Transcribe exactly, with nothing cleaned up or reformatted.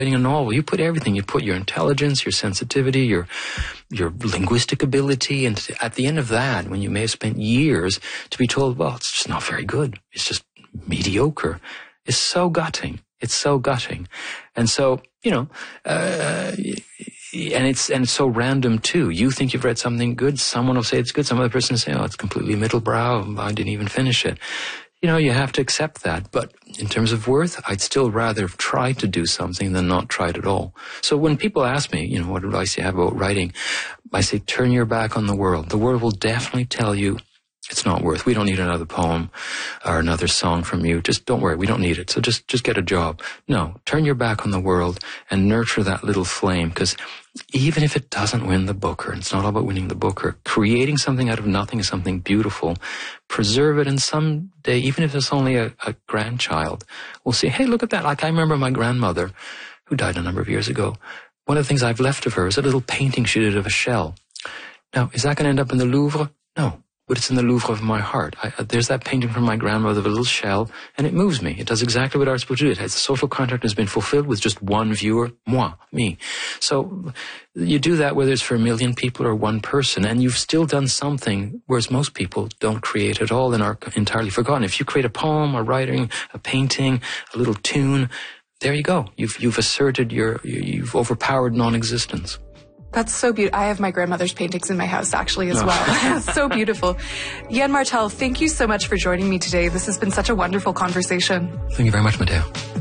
writing a novel, you put everything. You put your intelligence, your sensitivity, your your linguistic ability, and at the end of that, when you may have spent years to be told, well, it's just not very good, it's just mediocre, it's so gutting. It's so gutting. And so, you know, uh, and it's and it's so random too. You think you've read something good, someone will say it's good, some other person will say, oh, it's completely middlebrow, I didn't even finish it. You know, you have to accept that. But in terms of worth, I'd still rather have tried to do something than not tried at all. So when people ask me, you know, what advice do you have about writing? I say, turn your back on the world. The world will definitely tell you it's not worth. We don't need another poem or another song from you. Just don't worry. We don't need it. So just, just get a job. No, turn your back on the world and nurture that little flame. Because even if it doesn't win the Booker, it's not all about winning the Booker. Creating something out of nothing is something beautiful. Preserve it, and someday, even if it's only a, a grandchild, will say, hey, look at that. Like I remember my grandmother, who died a number of years ago. One of the things I've left of her is a little painting she did of a shell. Now, is that going to end up in the Louvre? No. But it's in the Louvre of my heart. I, uh, there's that painting from my grandmother of a little shell, and it moves me. It does exactly what art's supposed to do. It has, the social contract has been fulfilled with just one viewer, moi, me. So you do that whether it's for a million people or one person, and you've still done something, whereas most people don't create at all and are entirely forgotten. If you create a poem, a writing, a painting, a little tune, there you go. You've, you've asserted your, you've overpowered non-existence. That's so beautiful. I have my grandmother's paintings in my house, actually, as oh. well. So beautiful. Yann Martel, thank you so much for joining me today. This has been such a wonderful conversation. Thank you very much, Matteo.